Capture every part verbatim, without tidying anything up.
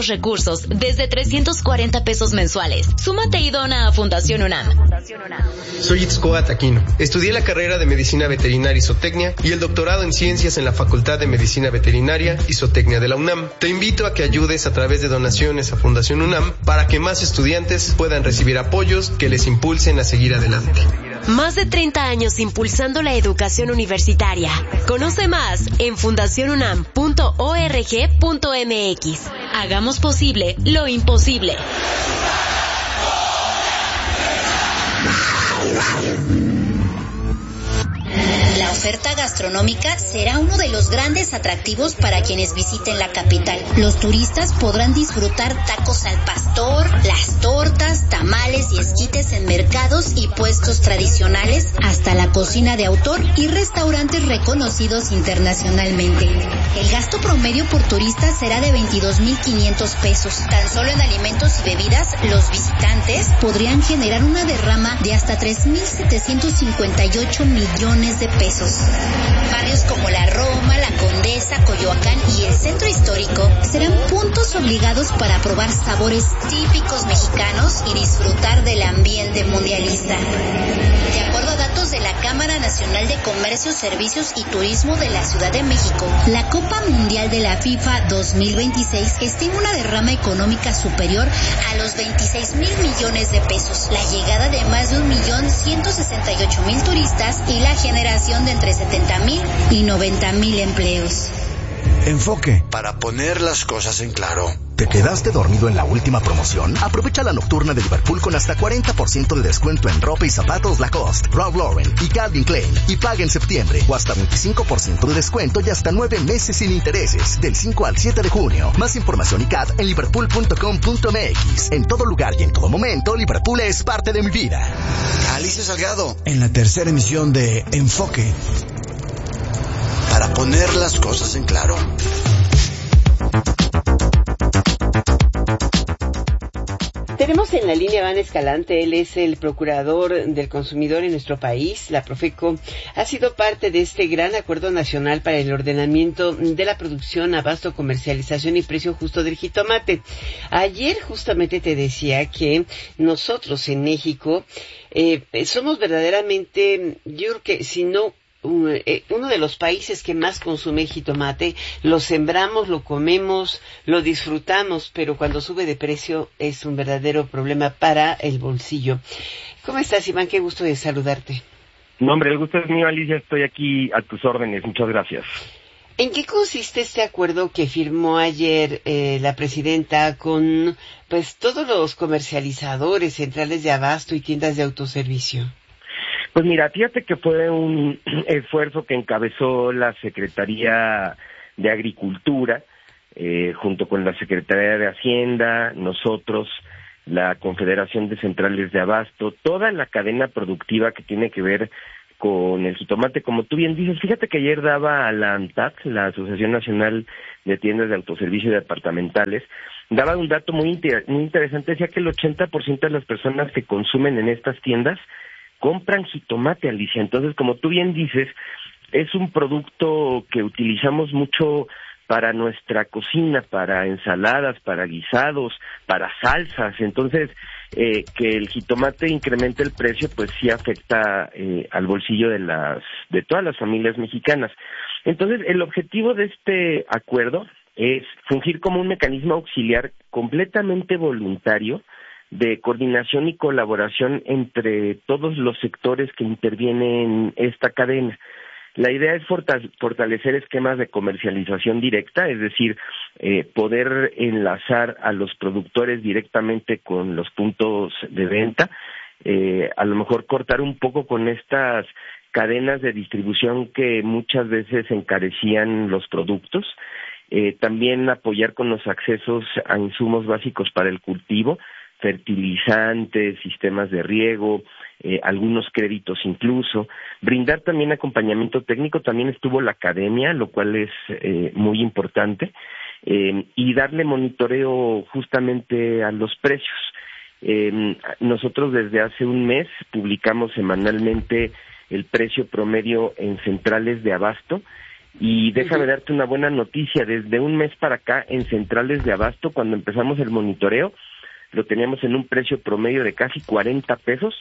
recursos desde trescientos cuarenta pesos mensuales. Súmate y dona a Fundación UNAM. Soy Itzcoat Aquino. Estudié la carrera de Medicina Veterinaria y Zootecnia y el doctorado en Ciencias en la Facultad de Medicina Veterinaria y Zootecnia de la UNAM. Te invito a que ayudes a través de donaciones a Fundación UNAM para que más estudiantes puedan recibir apoyos que les impulsen a seguir adelante. Más de treinta años impulsando la educación universitaria. Conoce más en fundación unam punto org punto mx. Hagamos posible lo imposible. La oferta gastronómica será uno de los grandes atractivos para quienes visiten la capital. Los turistas podrán disfrutar tacos al pastor, las tortas, tamales y esquites en mercados y puestos tradicionales, hasta la cocina de autor y restaurantes reconocidos internacionalmente. El gasto promedio por turista será de veintidós mil quinientos pesos. Tan solo en alimentos y bebidas, los visitantes podrían generar una derrama de hasta tres mil setecientos cincuenta y ocho millones de pesos. Barrios como la Roma, la Condesa, Coyoacán y el Centro Histórico serán puntos obligados para probar sabores típicos mexicanos y disfrutar del ambiente mundialista. De acuerdo a datos de la Cámara Nacional de Comercio, Servicios y Turismo de la Ciudad de México, la Copa Mundial de la FIFA dos mil veintiséis estima una derrama económica superior a los veintiséis mil millones de pesos, la llegada de más de un millón ciento sesenta y ocho mil turistas y la generación de entre setenta mil y noventa mil empleos. Enfoque. Para poner las cosas en claro. ¿Te quedaste dormido en la última promoción? Aprovecha la nocturna de Liverpool con hasta cuarenta por ciento de descuento en ropa y zapatos Lacoste, Ralph Lauren y Calvin Klein. Y paga en septiembre o hasta veinticinco por ciento de descuento y hasta nueve meses sin intereses. Del cinco al siete de junio. Más información y C A D en liverpool punto com punto m x. En todo lugar y en todo momento, Liverpool es parte de mi vida. Alicia Salgado, en la tercera emisión de Enfoque. Para poner las cosas en claro. Tenemos en la línea a Iván Escalante, él es el procurador del consumidor en nuestro país. La Profeco ha sido parte de este gran acuerdo nacional para el ordenamiento de la producción, abasto, comercialización y precio justo del jitomate. Ayer justamente te decía que nosotros en México eh, somos verdaderamente, yo creo que si no uno de los países que más consume jitomate, lo sembramos, lo comemos, lo disfrutamos, pero cuando sube de precio es un verdadero problema para el bolsillo. ¿Cómo estás, Iván? Qué gusto de saludarte. No, hombre, el gusto es mío, Alicia, estoy aquí a tus órdenes, muchas gracias. ¿En qué consiste este acuerdo que firmó ayer eh, la presidenta con pues todos los comercializadores, centrales de abasto y tiendas de autoservicio? Pues mira, fíjate que fue un esfuerzo que encabezó la Secretaría de Agricultura, eh, junto con la Secretaría de Hacienda, nosotros, la Confederación de Centrales de Abasto, toda la cadena productiva que tiene que ver con el jitomate, como tú bien dices. Fíjate que ayer daba a la ANTAD, la Asociación Nacional de Tiendas de Autoservicio y Departamentales, daba un dato muy, inter- muy interesante, decía que el ochenta por ciento de las personas que consumen en estas tiendas compran jitomate, Alicia. Entonces, como tú bien dices, es un producto que utilizamos mucho para nuestra cocina, para ensaladas, para guisados, para salsas. Entonces, eh, que el jitomate incremente el precio, pues sí afecta eh, al bolsillo de las de todas las familias mexicanas. Entonces, el objetivo de este acuerdo es fungir como un mecanismo auxiliar completamente voluntario de coordinación y colaboración entre todos los sectores que intervienen en esta cadena. La idea es fortalecer esquemas de comercialización directa, es decir, eh, poder enlazar a los productores directamente con los puntos de venta, eh, a lo mejor cortar un poco con estas cadenas de distribución que muchas veces encarecían los productos, eh, también apoyar con los accesos a insumos básicos para el cultivo, fertilizantes, sistemas de riego, eh, algunos créditos incluso, brindar también acompañamiento técnico, también estuvo la academia, lo cual es eh, muy importante, eh, y darle monitoreo justamente a los precios. Eh, nosotros desde hace un mes publicamos semanalmente el precio promedio en centrales de abasto, Y déjame darte una buena noticia, desde un mes para acá en centrales de abasto, cuando empezamos el monitoreo, lo teníamos en un precio promedio de casi cuarenta pesos,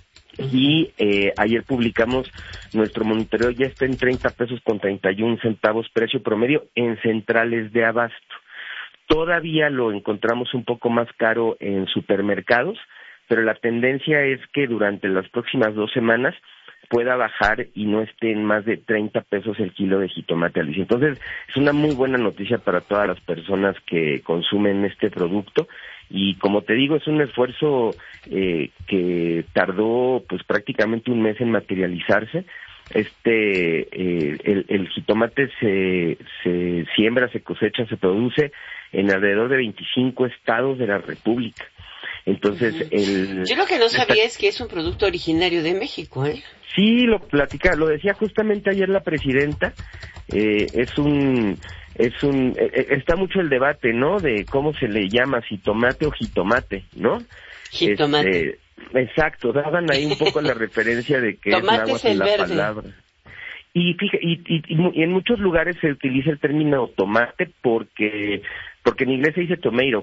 y eh, ayer publicamos nuestro monitoreo, ya está en treinta pesos con treinta y un centavos precio promedio en centrales de abasto. Todavía lo encontramos un poco más caro en supermercados, pero la tendencia es que durante las próximas dos semanas pueda bajar y no esté en más de treinta pesos el kilo de jitomate, Alicia. Entonces, es una muy buena noticia para todas las personas que consumen este producto, y como te digo, es un esfuerzo eh, que tardó pues prácticamente un mes en materializarse. Este, eh, el, el jitomate se, se siembra, se cosecha, se produce en alrededor de veinticinco estados de la República. Entonces, uh-huh. el... Yo lo que no sabía es que es un producto originario de México, ¿eh? Sí, lo platica, lo decía justamente ayer la presidenta, eh, es un... es un eh, está mucho el debate, ¿no?, de cómo se le llama, si tomate o jitomate, ¿no? Jitomate. Este, exacto, daban ahí un poco la referencia de que tomate es la verde. palabra. Y, fíjate, y, y, y en muchos lugares se utiliza el término tomate porque porque en inglés se dice tomato.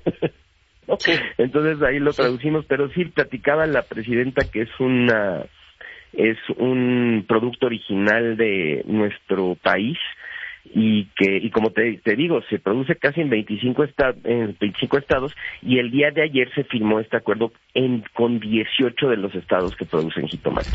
Sí. Entonces ahí lo traducimos, pero sí platicaba la presidenta que es una es un producto original de nuestro país, y que y como te, te digo, se produce casi en veinticinco, esta, en veinticinco estados, y el día de ayer se firmó este acuerdo en con dieciocho de los estados que producen jitomate.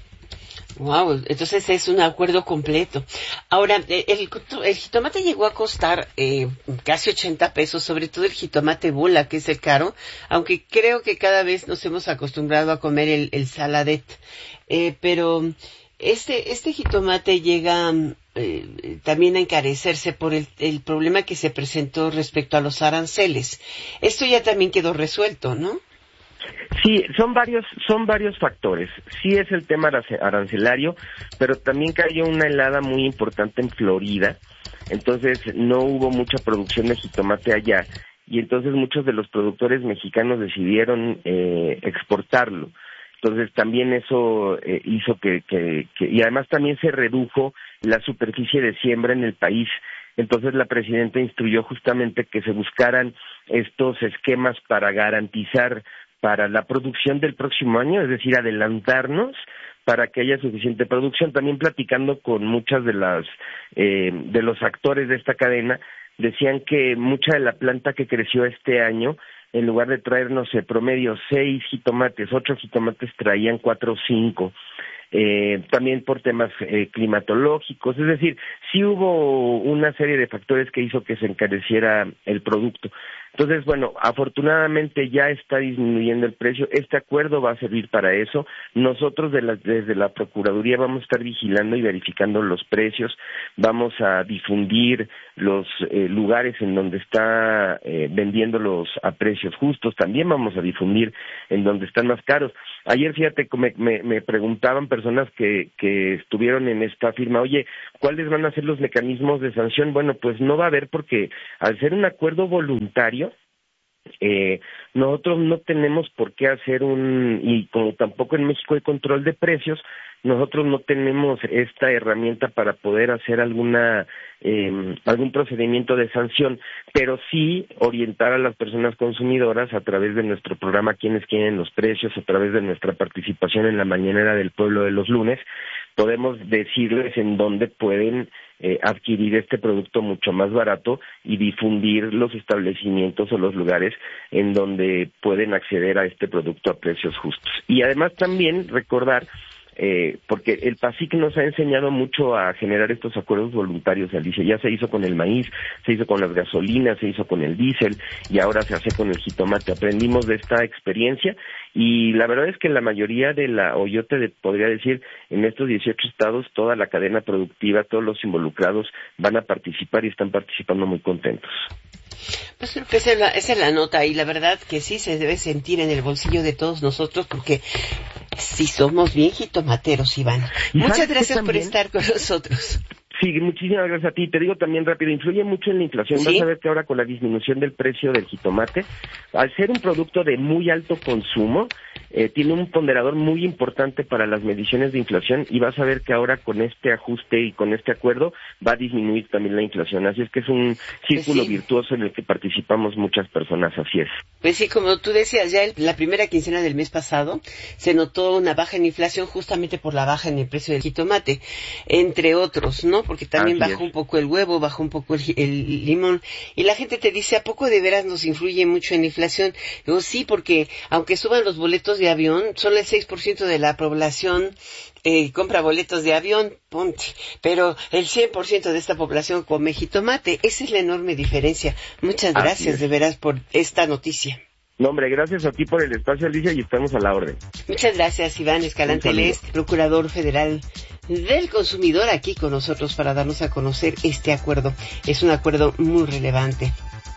Wow, entonces es un acuerdo completo. Ahora, el, el jitomate llegó a costar eh, casi ochenta pesos, sobre todo el jitomate bola, que es el caro, aunque creo que cada vez nos hemos acostumbrado a comer el, el saladet. Eh, pero este este jitomate llega eh, también a encarecerse por el, el problema que se presentó respecto a los aranceles. Esto ya también quedó resuelto, ¿no? Sí, son varios, son varios factores. Sí es el tema arancelario, pero también cayó una helada muy importante en Florida, entonces no hubo mucha producción de jitomate allá, y entonces muchos de los productores mexicanos decidieron eh, exportarlo. Entonces también eso eh, hizo que, que, que, y además también se redujo la superficie de siembra en el país. Entonces la presidenta instruyó justamente que se buscaran estos esquemas para garantizar para la producción del próximo año, es decir, adelantarnos para que haya suficiente producción. También platicando con muchas de las eh, de los actores de esta cadena, decían que mucha de la planta que creció este año, en lugar de traernos el promedio seis jitomates, ocho jitomates, traían cuatro o cinco. Eh, también por temas eh, climatológicos, es decir, sí hubo una serie de factores que hizo que se encareciera el producto. Entonces, bueno, afortunadamente ya está disminuyendo el precio. Este acuerdo va a servir para eso. Nosotros de la, desde la Procuraduría vamos a estar vigilando y verificando los precios. Vamos a difundir los eh, lugares en donde está eh, vendiéndolos a precios justos. También vamos a difundir en donde están más caros. Ayer, fíjate, me, me, me preguntaban personas que, que estuvieron en esta firma, oye, ¿cuáles van a ser los mecanismos de sanción? Bueno, pues no va a haber, porque al ser un acuerdo voluntario, Eh, nosotros no tenemos por qué hacer un, y como tampoco en México hay control de precios, nosotros no tenemos esta herramienta para poder hacer alguna eh, algún procedimiento de sanción, pero sí orientar a las personas consumidoras a través de nuestro programa Quienes Quieren los Precios, a través de nuestra participación en la Mañanera del Pueblo de los lunes. Podemos decirles en dónde pueden eh, adquirir este producto mucho más barato y difundir los establecimientos o los lugares en donde pueden acceder a este producto a precios justos. Y además también recordar, eh, porque el PASIC nos ha enseñado mucho a generar estos acuerdos voluntarios, Alicia. Ya se hizo con el maíz, se hizo con las gasolinas, se hizo con el diésel y ahora se hace con el jitomate. Aprendimos de esta experiencia y la verdad es que la mayoría de la, o yo te podría decir, en estos dieciocho estados, toda la cadena productiva, todos los involucrados van a participar y están participando muy contentos. Pues creo que esa es, la, esa es la nota, y la verdad que sí se debe sentir en el bolsillo de todos nosotros, porque sí somos bien jitomateros, Iván. Muchas gracias por estar con nosotros. Sí, muchísimas gracias a ti. Te digo también rápido, influye mucho en la inflación. ¿Sí? Vas a ver que ahora con la disminución del precio del jitomate, al ser un producto de muy alto consumo, eh, tiene un ponderador muy importante para las mediciones de inflación y vas a ver que ahora con este ajuste y con este acuerdo va a disminuir también la inflación. Así es que es un círculo pues sí. virtuoso en el que participamos muchas personas, así es. Pues sí, como tú decías, ya el, la primera quincena del mes pasado se notó una baja en inflación justamente por la baja en el precio del jitomate, entre otros, ¿no? Porque también Así bajó es. un poco el huevo, bajó un poco el, el limón, y la gente te dice, ¿a poco de veras nos influye mucho en la inflación? Digo, sí, porque aunque suban los boletos de avión, solo el seis por ciento de la población eh, compra boletos de avión, ponte, pero el cien por ciento de esta población come jitomate. Esa es la enorme diferencia. Muchas Así gracias es. de veras por esta noticia. No, hombre, gracias a ti por el espacio, Alicia, y estamos a la orden. Muchas gracias, Iván Escalante Un saludo. Lest, Procurador Federal del Consumidor, aquí con nosotros para darnos a conocer este acuerdo. Es un acuerdo muy relevante.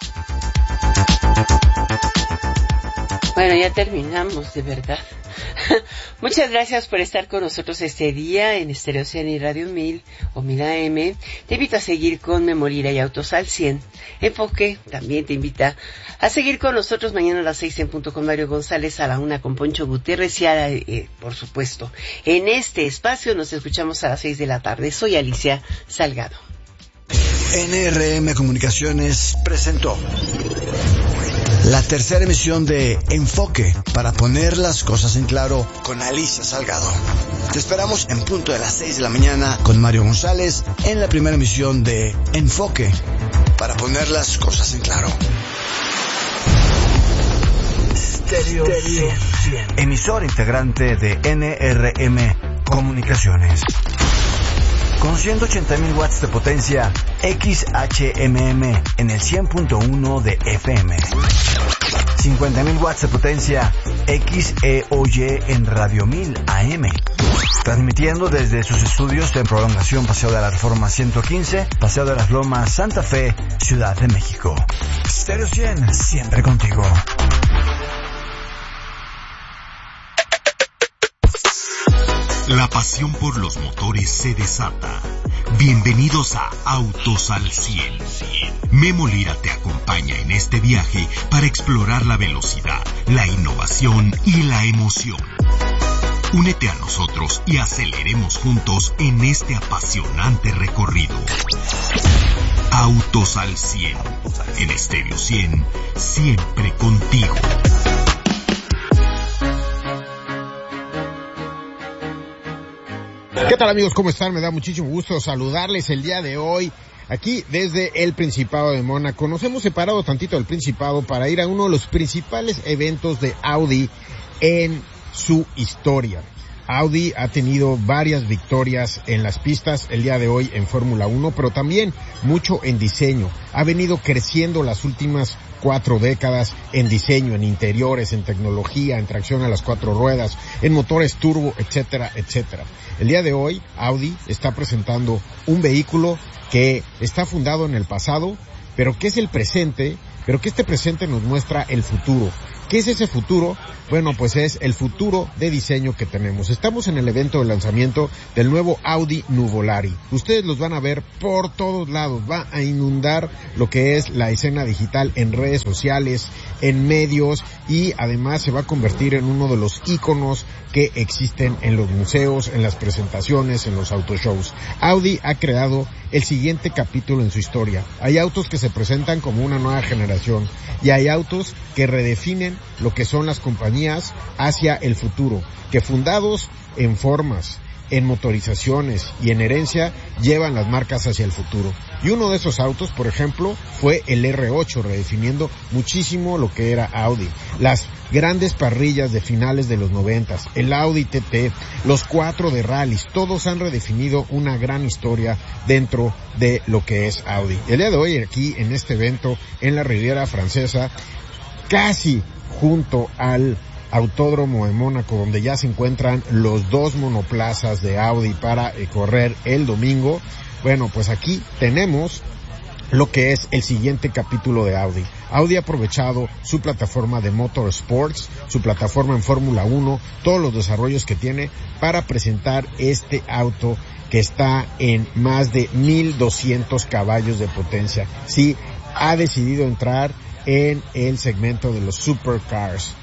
Bueno, ya terminamos, de verdad. Muchas gracias por estar con nosotros este día en Stereo cien y Radio mil o mil A M. Te invito a seguir con Memolira y Autos al cien. Enfoque también te invita a seguir con nosotros mañana a las seis en punto con Mario González, a la una con Poncho Gutiérrez y a, eh, por supuesto, en este espacio nos escuchamos a las seis de la tarde. Soy Alicia Salgado. N R M Comunicaciones presentó la tercera emisión de Enfoque, para poner las cosas en claro, con Alicia Salgado. Te esperamos en punto de las seis de la mañana con Mario González en la primera emisión de Enfoque, para poner las cosas en claro. Stereo cien, emisor integrante de N R M Comunicaciones. Con ciento ochenta mil watts de potencia X H M M en el cien punto uno de F M. cincuenta mil watts de potencia X E O Y en Radio mil A M. Transmitiendo desde sus estudios en prolongación Paseo de la Reforma ciento quince, Paseo de las Lomas, Santa Fe, Ciudad de México. Stereo cien, siempre contigo. La pasión por los motores se desata. Bienvenidos a Autos al cien. Memo Lira te acompaña en este viaje para explorar la velocidad, la innovación y la emoción. Únete a nosotros y aceleremos juntos en este apasionante recorrido. Autos al cien. En Stereo cien, siempre contigo. ¿Qué tal, amigos? ¿Cómo están? Me da muchísimo gusto saludarles el día de hoy aquí desde el Principado de Mónaco. Nos hemos separado tantito del Principado para ir a uno de los principales eventos de Audi en su historia. Audi ha tenido varias victorias en las pistas el día de hoy en Fórmula uno, pero también mucho en diseño. Ha venido creciendo las últimas cuatro décadas en diseño, en interiores, en tecnología, en tracción a las cuatro ruedas, en motores turbo, etcétera, etcétera. El día de hoy, Audi está presentando un vehículo que está fundado en el pasado, pero que es el presente, pero que este presente nos muestra el futuro. ¿Qué es ese futuro? Bueno, pues es el futuro de diseño que tenemos. Estamos en el evento de lanzamiento del nuevo Audi Nuvolari. Ustedes los van a ver por todos lados. Va a inundar lo que es la escena digital en redes sociales, en medios, y además se va a convertir en uno de los íconos que existen en los museos, en las presentaciones, en los autoshows. Audi ha creado el siguiente capítulo en su historia. Hay autos que se presentan como una nueva generación y hay autos que redefinen lo que son las compañías hacia el futuro, que fundados en formas, en motorizaciones y en herencia, llevan las marcas hacia el futuro. Y uno de esos autos, por ejemplo, fue el R ocho, redefiniendo muchísimo lo que era Audi. Las grandes parrillas de finales de los noventas, el Audi T T, los cuatro de rallies, todos han redefinido una gran historia dentro de lo que es Audi. El día de hoy, aquí en este evento en la Riviera Francesa, casi junto al Autódromo de Mónaco, donde ya se encuentran los dos monoplazas de Audi para eh, correr el domingo. Bueno, pues aquí tenemos lo que es el siguiente capítulo de Audi. Audi ha aprovechado su plataforma de Motorsports, su plataforma en Fórmula uno, todos los desarrollos que tiene para presentar este auto que está en más de mil doscientos caballos de potencia. Sí, ha decidido entrar en el segmento de los supercars.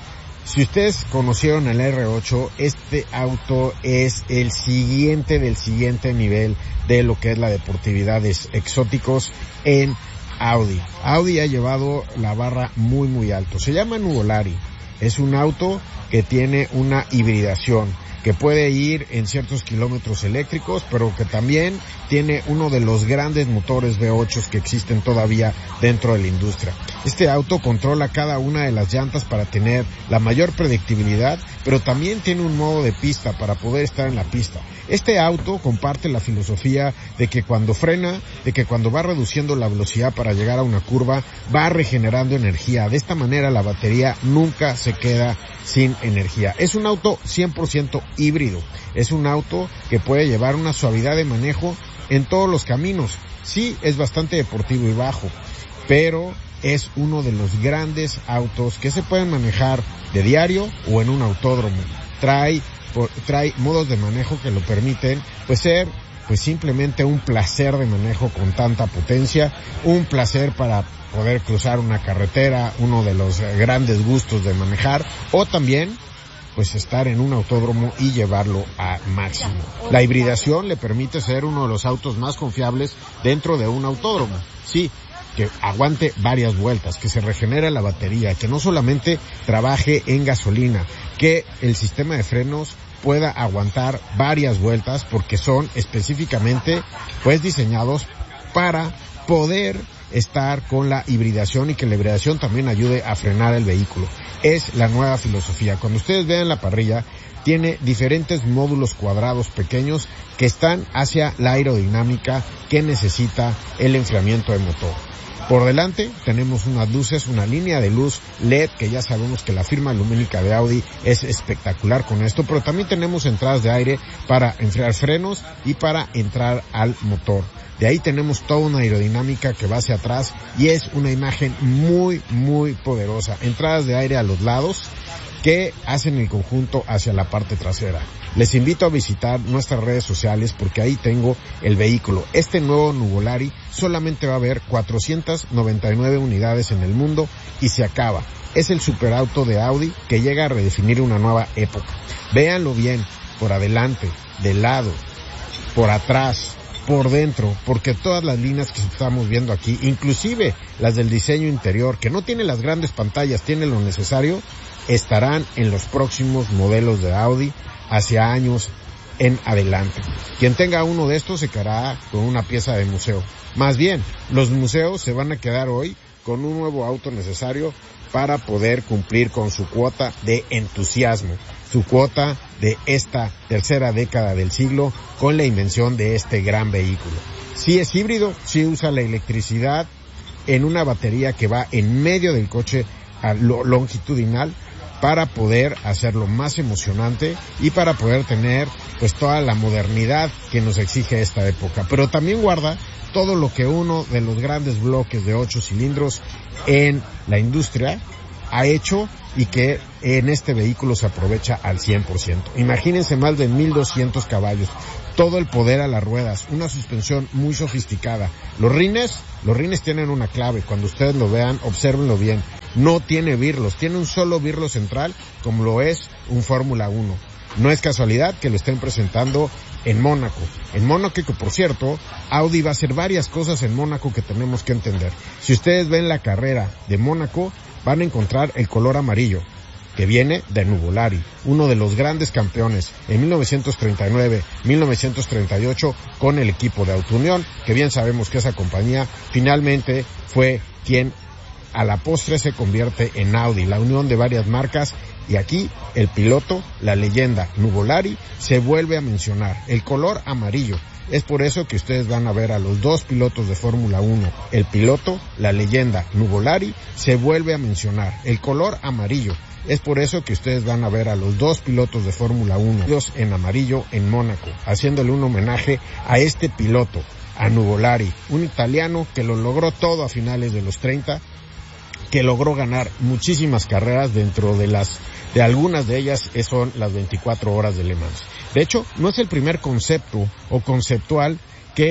Si ustedes conocieron el R ocho, este auto es el siguiente del siguiente nivel de lo que es la deportividad de exóticos en Audi. Audi ha llevado la barra muy muy alto. Se llama Nuvolari. Es un auto que tiene una hibridación, que puede ir en ciertos kilómetros eléctricos, pero que también tiene uno de los grandes motores V ocho que existen todavía dentro de la industria. Este auto controla cada una de las llantas para tener la mayor predictibilidad, pero también tiene un modo de pista para poder estar en la pista. Este auto comparte la filosofía de que cuando frena, de que cuando va reduciendo la velocidad para llegar a una curva, va regenerando energía. De esta manera la batería nunca se queda sin energía. Es un auto cien por ciento híbrido. Es un auto que puede llevar una suavidad de manejo en todos los caminos. Sí, es bastante deportivo y bajo, pero es uno de los grandes autos que se pueden manejar de diario o en un autódromo. Trae, trae modos de manejo que lo permiten, pues ser pues simplemente un placer de manejo con tanta potencia, un placer para poder cruzar una carretera, uno de los grandes gustos de manejar, o también pues estar en un autódromo y llevarlo a máximo. La hibridación le permite ser uno de los autos más confiables dentro de un autódromo. Sí, que aguante varias vueltas, que se regenere la batería, que no solamente trabaje en gasolina, que el sistema de frenos pueda aguantar varias vueltas porque son específicamente pues diseñados para poder estar con la hibridación y que la hibridación también ayude a frenar el vehículo. Es la nueva filosofía. Cuando ustedes vean la parrilla, tiene diferentes módulos cuadrados pequeños que están hacia la aerodinámica que necesita el enfriamiento del motor. Por delante tenemos unas luces, una línea de luz L E D, que ya sabemos que la firma lumínica de Audi es espectacular con esto, pero también tenemos entradas de aire para enfriar frenos y para entrar al motor. De ahí tenemos toda una aerodinámica que va hacia atrás y es una imagen muy, muy poderosa. Entradas de aire a los lados que hacen el conjunto hacia la parte trasera. Les invito a visitar nuestras redes sociales porque ahí tengo el vehículo. Este nuevo Nuvolari solamente va a haber cuatrocientas noventa y nueve unidades en el mundo y se acaba. Es el superauto de Audi que llega a redefinir una nueva época. Véanlo bien, por adelante, de lado, por atrás, por dentro, porque todas las líneas que estamos viendo aquí, inclusive las del diseño interior, que no tiene las grandes pantallas, tiene lo necesario, estarán en los próximos modelos de Audi hacia años en adelante. Quien tenga uno de estos se quedará con una pieza de museo. Más bien, los museos se van a quedar hoy con un nuevo auto necesario para poder cumplir con su cuota de entusiasmo, su cuota de esta tercera década del siglo con la invención de este gran vehículo. Sí es híbrido, sí usa la electricidad en una batería que va en medio del coche a lo longitudinal para poder hacerlo más emocionante y para poder tener pues toda la modernidad que nos exige esta época. Pero también guarda todo lo que uno de los grandes bloques de ocho cilindros en la industria ha hecho y que en este vehículo se aprovecha al cien por ciento. Imagínense más de mil doscientos caballos, todo el poder a las ruedas, una suspensión muy sofisticada. Los rines, los rines tienen una clave, cuando ustedes lo vean, obsérvenlo bien. No tiene birlos, tiene un solo birlo central, como lo es un Fórmula uno. No es casualidad que lo estén presentando en Mónaco. En Mónaco, que por cierto, Audi va a hacer varias cosas en Mónaco que tenemos que entender. Si ustedes ven la carrera de Mónaco, van a encontrar el color amarillo, que viene de Nuvolari, uno de los grandes campeones en mil novecientos treinta y nueve, mil novecientos treinta y ocho con el equipo de Auto Unión, que bien sabemos que esa compañía finalmente fue quien a la postre se convierte en Audi, la unión de varias marcas, y aquí el piloto, la leyenda Nuvolari, se vuelve a mencionar, el color amarillo. Es por eso que ustedes van a ver a los dos pilotos de Fórmula uno, el piloto, la leyenda Nuvolari, se vuelve a mencionar, el color amarillo. Es por eso que ustedes van a ver a los dos pilotos de Fórmula uno, ellos en amarillo en Mónaco, haciéndole un homenaje a este piloto, a Nuvolari, un italiano que lo logró todo a finales de los treinta, que logró ganar muchísimas carreras, dentro de las de algunas de ellas son las veinticuatro horas de Le Mans. De hecho, no es el primer concepto o conceptual que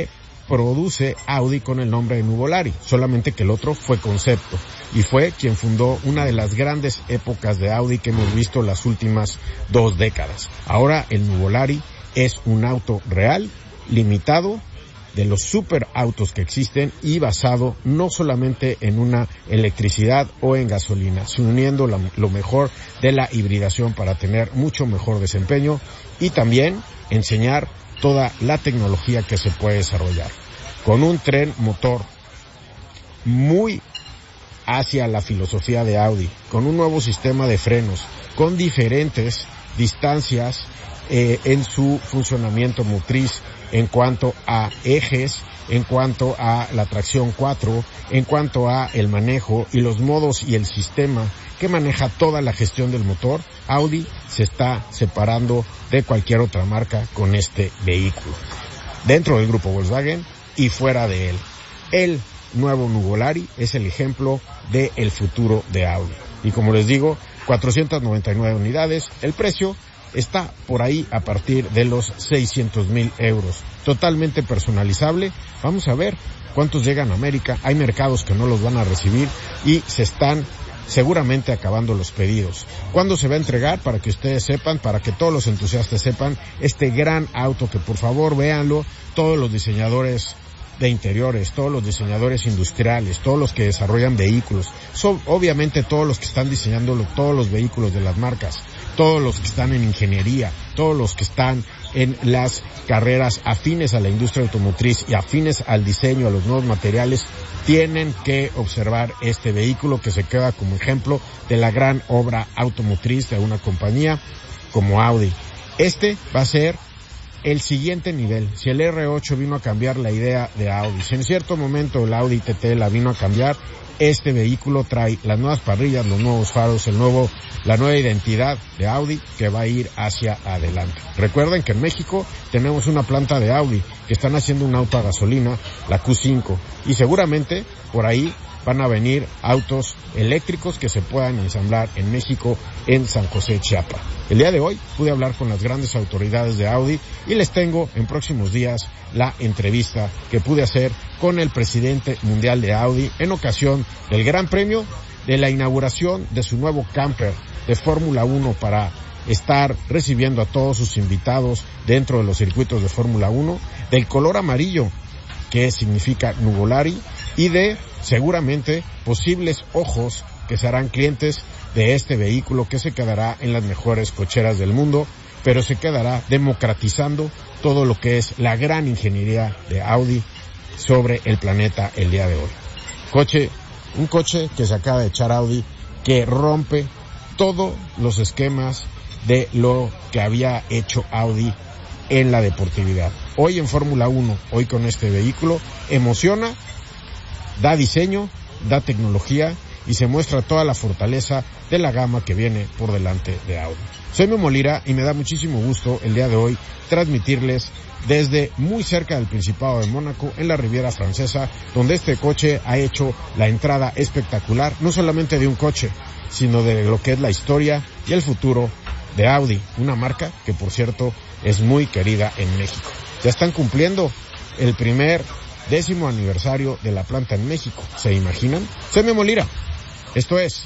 produce Audi con el nombre de Nuvolari, solamente que el otro fue concepto, y fue quien fundó una de las grandes épocas de Audi que hemos visto las últimas dos décadas. Ahora el Nuvolari es un auto real, limitado, de los superautos que existen y basado no solamente en una electricidad o en gasolina, sino uniendo la, lo mejor de la hibridación para tener mucho mejor desempeño y también enseñar toda la tecnología que se puede desarrollar. Con un tren motor muy hacia la filosofía de Audi, con un nuevo sistema de frenos, con diferentes distancias eh, en su funcionamiento motriz, en cuanto a ejes, en cuanto a la tracción cuatro, en cuanto a el manejo y los modos y el sistema que maneja toda la gestión del motor, Audi se está separando de cualquier otra marca con este vehículo. Dentro del grupo Volkswagen y fuera de él. El nuevo Nuvolari es el ejemplo del futuro de Audi. Y como les digo, cuatrocientas noventa y nueve unidades, el precio está por ahí a partir de los seiscientos mil euros. Totalmente personalizable. Vamos a ver cuántos llegan a América. Hay mercados que no los van a recibir y se están seguramente acabando los pedidos. ¿Cuándo se va a entregar? Para que ustedes sepan, para que todos los entusiastas sepan, este gran auto que por favor véanlo, todos los diseñadores de interiores, todos los diseñadores industriales, todos los que desarrollan vehículos, son obviamente todos los que están diseñando todos los vehículos de las marcas, todos los que están en ingeniería, todos los que están en las carreras afines a la industria automotriz y afines al diseño, a los nuevos materiales, tienen que observar este vehículo que se queda como ejemplo de la gran obra automotriz de una compañía como Audi. Este va a ser el siguiente nivel. Si el R ocho vino a cambiar la idea de Audi, si en cierto momento el Audi T T la vino a cambiar, este vehículo trae las nuevas parrillas, los nuevos faros, el nuevo, la nueva identidad de Audi que va a ir hacia adelante. Recuerden que en México tenemos una planta de Audi que están haciendo un auto a gasolina, la Q cinco, y seguramente por ahí van a venir autos eléctricos que se puedan ensamblar en México, en San José, Chiapas. El día de hoy pude hablar con las grandes autoridades de Audi y les tengo en próximos días la entrevista que pude hacer con el presidente mundial de Audi en ocasión del Gran Premio de la inauguración de su nuevo camper de Fórmula uno para estar recibiendo a todos sus invitados dentro de los circuitos de Fórmula uno, del color amarillo que significa Nuvolari y de seguramente posibles ojos que serán clientes de este vehículo que se quedará en las mejores cocheras del mundo, pero se quedará democratizando todo lo que es la gran ingeniería de Audi sobre el planeta el día de hoy. Coche, un coche que se acaba de echar Audi, que rompe todos los esquemas de lo que había hecho Audi en la deportividad. Hoy en Fórmula uno, hoy con este vehículo, emociona, da diseño, da tecnología y se muestra toda la fortaleza de la gama que viene por delante de Audi. Soy Memo Lira y me da muchísimo gusto el día de hoy transmitirles desde muy cerca del Principado de Mónaco, en la Riviera Francesa, donde este coche ha hecho la entrada espectacular, no solamente de un coche, sino de lo que es la historia y el futuro de Audi, una marca que por cierto es muy querida en México. Ya están cumpliendo el primer décimo aniversario de la planta en México. ¿Se imaginan? Soy Memo Lira. Esto es